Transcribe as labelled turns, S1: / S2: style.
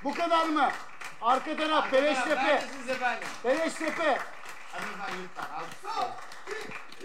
S1: Bu kadar mı? Arka taraf Beleştepe.
S2: Neredesiniz efendim?
S1: Beleştepe.
S2: Hadi efendim lütfen. Al.